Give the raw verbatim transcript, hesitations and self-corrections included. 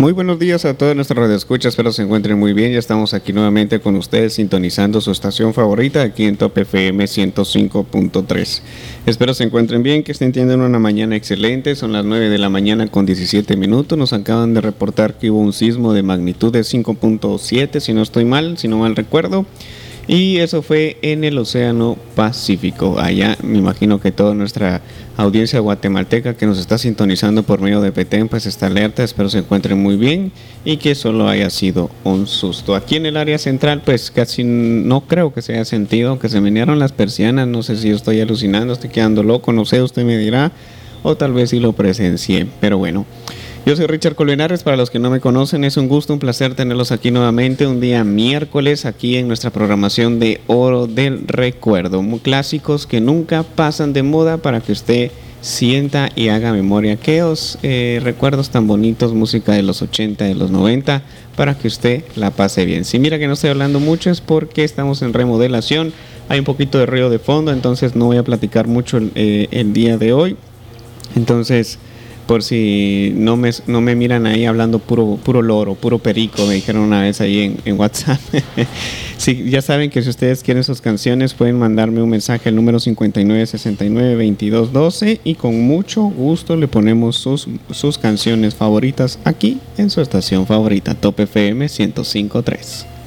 Muy buenos días a todos nuestros radioescuchas, espero se encuentren muy bien. Ya estamos aquí nuevamente con ustedes sintonizando su estación favorita aquí en Top F M ciento cinco punto tres. Espero se encuentren bien, que estén teniendo una mañana excelente. Son las nueve de la mañana con diecisiete minutos. Nos acaban de reportar que hubo un sismo de magnitud de cinco punto siete, si no estoy mal, si no mal recuerdo. Y eso fue en el Océano Pacífico. Allá me imagino que toda nuestra audiencia guatemalteca que nos está sintonizando por medio de Petén pues está alerta. Espero se encuentren muy bien y que solo haya sido un susto. Aquí en el área central pues casi no creo que se haya sentido, que se menearon las persianas. No sé si yo estoy alucinando, estoy quedando loco, no sé, usted me dirá, o tal vez sí lo presencié, pero bueno. Yo soy Richard Colmenares, para los que no me conocen, es un gusto, un placer tenerlos aquí nuevamente, un día miércoles, aquí en nuestra programación de Oro del Recuerdo, muy clásicos que nunca pasan de moda para que usted sienta y haga memoria, aquellos eh, recuerdos tan bonitos, música de los ochenta, de los noventa, para que usted la pase bien. Si mira que no estoy hablando mucho es porque estamos en remodelación, hay un poquito de ruido de fondo, entonces no voy a platicar mucho el, eh, el día de hoy, entonces... por si no me, no me miran ahí hablando puro, puro loro, puro perico, me dijeron una vez ahí en, en WhatsApp. Sí, ya saben que si ustedes quieren sus canciones pueden mandarme un mensaje al número cincuenta y nueve sesenta y nueve veintidós doce y con mucho gusto le ponemos sus, sus canciones favoritas aquí en su estación favorita, Top F M ciento cinco punto tres.